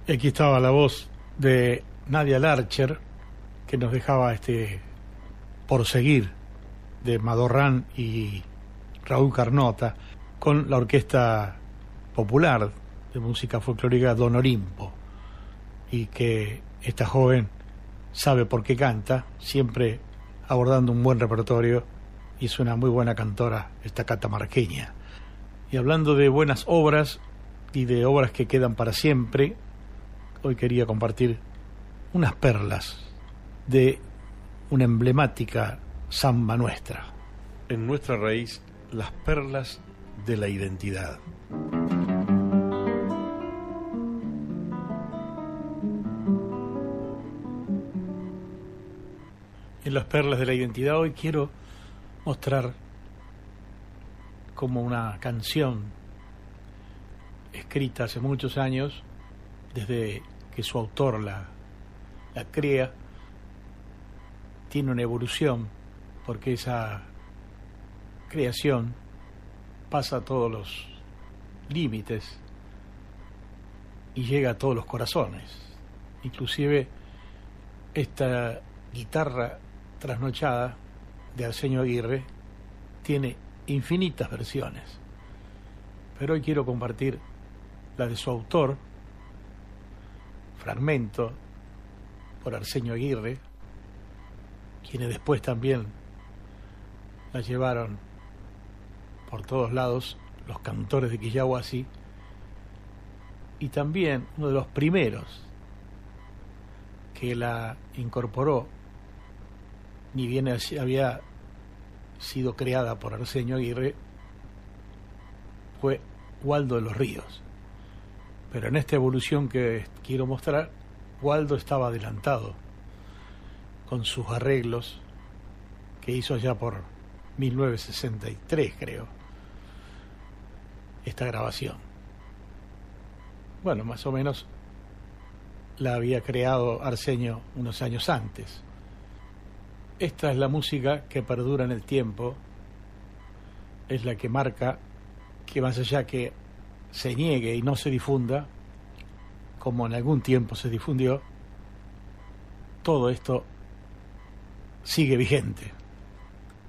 Y aquí estaba la voz de Nadia Larcher, que nos dejaba Por seguir, de Madorrán y Raúl Carnota, con la Orquesta Popular de Música Folclórica Don Olimpo, y que esta joven sabe por qué canta, siempre abordando un buen repertorio, y es una muy buena cantora esta catamarqueña. Y hablando de buenas obras y de obras que quedan para siempre, hoy quería compartir unas perlas de una emblemática samba nuestra. En nuestra raíz, las perlas de la identidad. En las perlas de la identidad hoy quiero mostrar como una canción escrita hace muchos años, desde que su autor la crea, tiene una evolución, porque esa creación pasa todos los límites y llega a todos los corazones. Inclusive esta guitarra trasnochada de Arsenio Aguirre tiene infinitas versiones, pero hoy quiero compartir la de su autor, Fragmento, por Arsenio Aguirre, quienes después también la llevaron por todos lados, los cantores de Quillahuasi, y también uno de los primeros que la incorporó, ni bien había sido creada por Arsenio Aguirre, fue Waldo de los Ríos. Pero en esta evolución que quiero mostrar, Waldo estaba adelantado con sus arreglos que hizo allá por 1963, creo, esta grabación. Bueno, más o menos la había creado Arsenio unos años antes. Esta es la música que perdura en el tiempo, es la que marca que más allá que se niegue y no se difunda, como en algún tiempo se difundió, todo esto sigue vigente.